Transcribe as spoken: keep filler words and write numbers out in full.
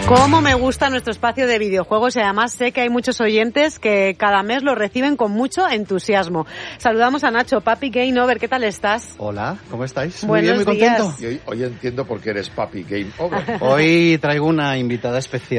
Cómo me gusta nuestro espacio de videojuegos y además sé que hay muchos oyentes que cada mes lo reciben con mucho entusiasmo. Saludamos a Nacho, Papi Game Over, ¿qué tal estás? Hola, ¿cómo estáis? Buenos muy bien, muy días. contento. Y hoy, hoy entiendo por qué eres Papi Game Over. Hoy traigo una invitada especial.